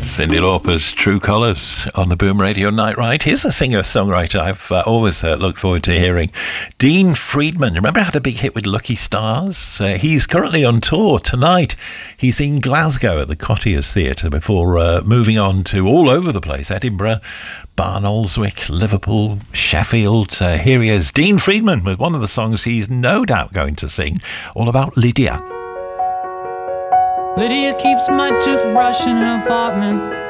Cyndi Lauper's True Colours on the Boom Radio Night Ride. Here's a singer-songwriter I've always looked forward to hearing. Dean Friedman. Remember I had a big hit with Lucky Stars? He's currently on tour tonight. He's in Glasgow at the Cottiers Theatre before moving on to all over the place. Edinburgh, Barnoldswick, Liverpool, Sheffield. Here he is, Dean Friedman, with one of the songs he's no doubt going to sing, all about Lydia. Lydia keeps my toothbrush in her apartment.